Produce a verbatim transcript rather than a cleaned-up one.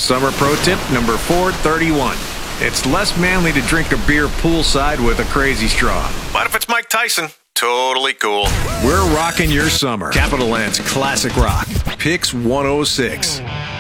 Summer pro tip number four thirty-one. It's less manly to drink a beer poolside with a crazy straw. But if it's Mike Tyson, totally cool. We're rocking your summer. Capital Land's Classic Rock. Pix one oh six.